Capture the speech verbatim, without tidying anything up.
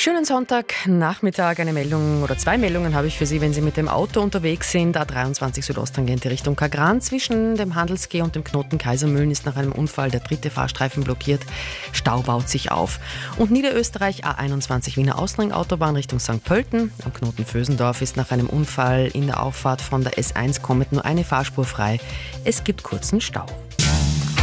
Schönen Sonntagnachmittag. Eine Meldung oder zwei Meldungen habe ich für Sie, wenn Sie mit dem Auto unterwegs sind. A dreiundzwanzig Südosttangente Richtung Kagran. Zwischen dem Handelsgeh und dem Knoten Kaisermühlen ist nach einem Unfall der dritte Fahrstreifen blockiert. Stau baut sich auf. Und Niederösterreich A einundzwanzig Wiener Außenring-Autobahn Richtung Sankt Pölten. Am Knoten Vösendorf ist nach einem Unfall in der Auffahrt von der S eins kommend nur eine Fahrspur frei. Es gibt kurzen Stau.